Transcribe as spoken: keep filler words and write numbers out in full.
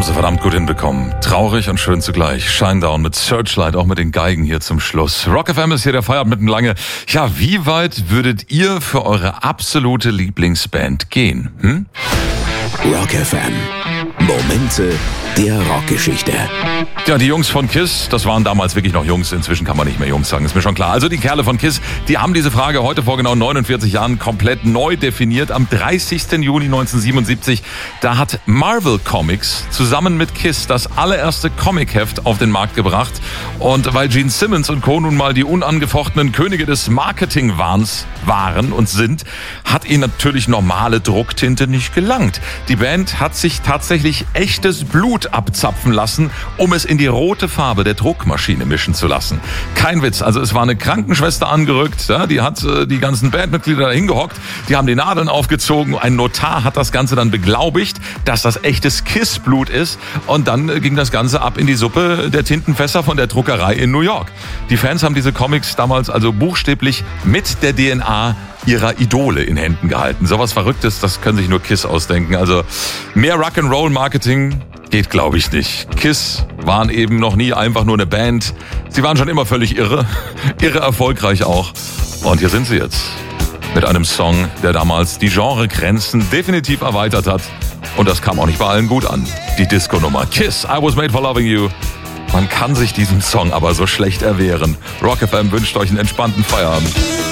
Haben sie verdammt gut hinbekommen. Traurig und schön zugleich. Shinedown mit Searchlight, auch mit den Geigen hier zum Schluss. Rock F M ist hier der Feierabend mitten lange. Ja, wie weit würdet ihr für eure absolute Lieblingsband gehen? Hm? Rock F M. Momente der Rockgeschichte. Ja, die Jungs von KISS, das waren damals wirklich noch Jungs. Inzwischen kann man nicht mehr Jungs sagen, ist mir schon klar. Also die Kerle von KISS, die haben diese Frage heute vor genau neunundvierzig Jahren komplett neu definiert. Am dreißigsten Juni neunzehnhundertsiebenundsiebzig, da hat Marvel Comics zusammen mit KISS das allererste Comicheft auf den Markt gebracht. Und weil Gene Simmons und Co. nun mal die unangefochtenen Könige des Marketingwahns waren und sind, hat ihnen natürlich normale Drucktinte nicht gelangt. Die Band hat sich tatsächlich echtes Blut abzapfen lassen, um es in die rote Farbe der Druckmaschine mischen zu lassen. Kein Witz, also es war eine Krankenschwester angerückt, ja, die hat äh, die ganzen Bandmitglieder da hingehockt, die haben die Nadeln aufgezogen, ein Notar hat das Ganze dann beglaubigt, dass das echtes KISS-Blut ist, und dann äh, ging das Ganze ab in die Suppe der Tintenfässer von der Druckerei in New York. Die Fans haben diese Comics damals also buchstäblich mit der D N A ihrer Idole in Händen gehalten. Sowas Verrücktes, das können sich nur KISS ausdenken. Also mehr Rock'n'Roll-Marketing geht, glaube ich, nicht. KISS waren eben noch nie einfach nur eine Band. Sie waren schon immer völlig irre. Irre erfolgreich auch. Und hier sind sie jetzt. Mit einem Song, der damals die Genregrenzen definitiv erweitert hat. Und das kam auch nicht bei allen gut an. Die Disco-Nummer KISS, I Was Made for Loving You. Man kann sich diesem Song aber so schlecht erwehren. Rock F M wünscht euch einen entspannten Feierabend.